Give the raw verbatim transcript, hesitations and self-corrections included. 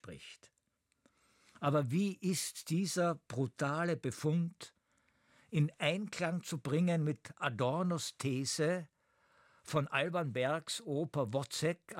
bricht. Aber wie ist dieser brutale Befund in Einklang zu bringen mit Adornos These von Alban Bergs Oper Wozzeck